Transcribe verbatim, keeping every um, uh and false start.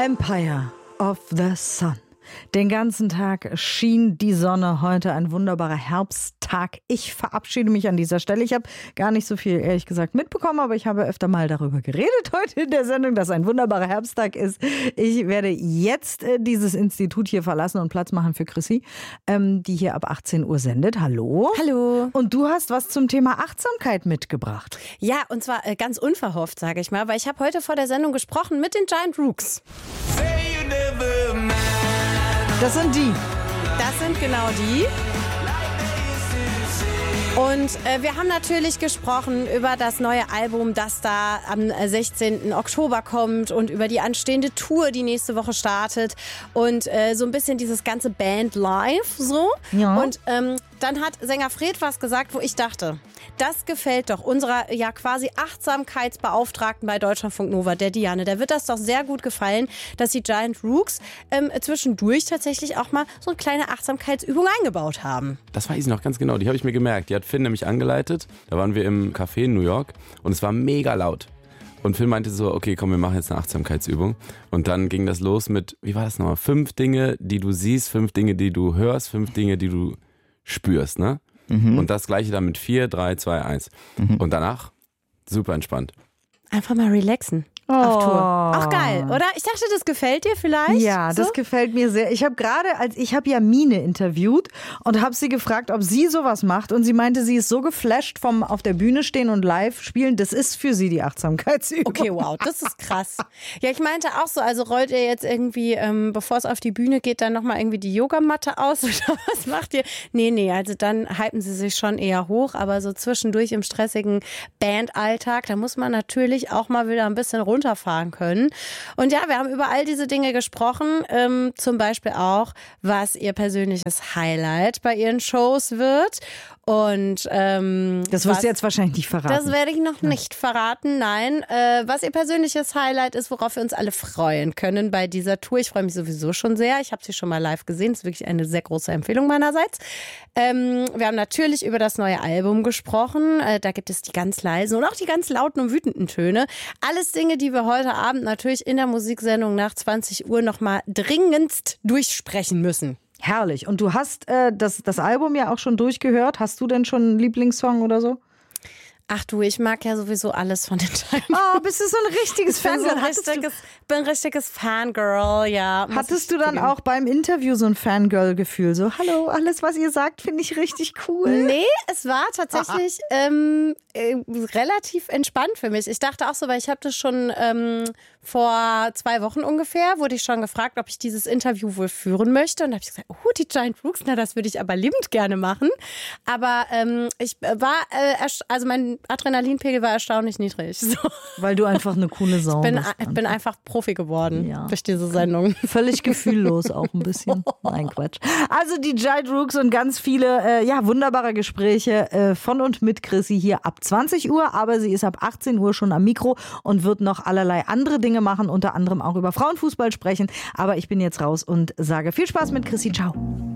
Empire of the Sun. Den ganzen Tag schien die Sonne, heute ein wunderbarer Herbsttag. Ich verabschiede mich an dieser Stelle. Ich habe gar nicht so viel, ehrlich gesagt, mitbekommen, aber ich habe öfter mal darüber geredet heute in der Sendung, dass ein wunderbarer Herbsttag ist. Ich werde jetzt äh, dieses Institut hier verlassen und Platz machen für Chrissy, ähm, die hier ab achtzehn Uhr sendet. Hallo. Hallo. Und du hast was zum Thema Achtsamkeit mitgebracht. Ja, und zwar äh, ganz unverhofft, sage ich mal, weil ich habe heute vor der Sendung gesprochen mit den Giant Rooks. Das sind die. Das sind genau die. Und äh, wir haben natürlich gesprochen über das neue Album, das da am sechzehnten Oktober kommt und über die anstehende Tour, die nächste Woche startet und äh, so ein bisschen dieses ganze Band live so. Ja. Und ähm, dann hat Sänger Fred was gesagt, wo ich dachte, das gefällt doch unserer ja quasi Achtsamkeitsbeauftragten bei Deutschlandfunk Nova, der Diane. Der wird das doch sehr gut gefallen, dass die Giant Rooks ähm, zwischendurch tatsächlich auch mal so eine kleine Achtsamkeitsübung eingebaut haben. Das weiß ich noch ganz genau, die habe ich mir gemerkt. Die hat Finn nämlich angeleitet. Da waren wir im Café in New York und es war mega laut. Und Finn meinte so, okay, komm, wir machen jetzt eine Achtsamkeitsübung. Und dann ging das los mit, wie war das nochmal? Fünf Dinge, die du siehst, fünf Dinge, die du hörst, fünf Dinge, die du spürst, ne? Mhm. Und das gleiche dann mit vier, drei, zwei, eins. Mhm. Und danach super entspannt. Einfach mal relaxen. Oh. Auf Tour. Auch geil, oder? Ich dachte, das gefällt dir vielleicht. Ja, so? Das gefällt mir sehr. Ich habe gerade, als ich habe ja Mine interviewt und habe sie gefragt, ob sie sowas macht. Und sie meinte, sie ist so geflasht vom auf der Bühne stehen und live spielen. Das ist für sie die Achtsamkeitsübung. Okay, wow, das ist krass. Ja, ich meinte auch so, also rollt ihr jetzt irgendwie, ähm, bevor es auf die Bühne geht, dann nochmal irgendwie die Yogamatte aus oder was macht ihr? Nee, nee, also dann hypen sie sich schon eher hoch, aber so zwischendurch im stressigen Bandalltag, da muss man natürlich auch mal wieder ein bisschen runterfahren können. Und ja, wir haben über all diese Dinge gesprochen, ähm, zum Beispiel auch, was ihr persönliches Highlight bei ihren Shows wird. Und ähm, das wirst was, du jetzt wahrscheinlich nicht verraten. Das werde ich noch ja. nicht verraten, nein. Äh, was ihr persönliches Highlight ist, worauf wir uns alle freuen können bei dieser Tour. Ich freue mich sowieso schon sehr. Ich habe sie schon mal live gesehen. Das ist wirklich eine sehr große Empfehlung meinerseits. Ähm, wir haben natürlich über das neue Album gesprochen. Äh, da gibt es die ganz leisen und auch die ganz lauten und wütenden Töne. Alles Dinge, die wir heute Abend natürlich in der Musiksendung nach zwanzig Uhr nochmal dringendst durchsprechen müssen. Herrlich. Und du hast äh, das, das Album ja auch schon durchgehört. Hast du denn schon einen Lieblingssong oder so? Ach du, ich mag ja sowieso alles von den Giant. Oh, bist du so ein richtiges ich bin Fangirl? so ein richtiges, bin ein richtiges Fangirl, ja. Hattest du dann auch beim Interview so ein Fangirl-Gefühl? So, hallo, alles, was ihr sagt, finde ich richtig cool. Nee, es war tatsächlich ähm, äh, relativ entspannt für mich. Ich dachte auch so, weil ich habe das schon ähm, vor zwei Wochen ungefähr, wurde ich schon gefragt, ob ich dieses Interview wohl führen möchte. Und da habe ich gesagt, oh, die Giant Rooks, na, das würde ich aber liebend gerne machen. Aber ähm, ich war, äh, also mein Adrenalinpegel war erstaunlich niedrig. So. Weil du einfach eine coole Sau ich bin, bist. Ich bin einfach Profi geworden ja. durch diese Sendung. Völlig gefühllos auch ein bisschen. Nein, Quatsch. Also die Giant Rooks und ganz viele äh, ja, wunderbare Gespräche äh, von und mit Chrissy hier ab zwanzig Uhr. Aber sie ist ab achtzehn Uhr schon am Mikro und wird noch allerlei andere Dinge machen, unter anderem auch über Frauenfußball sprechen. Aber ich bin jetzt raus und sage viel Spaß mit Chrissy. Ciao.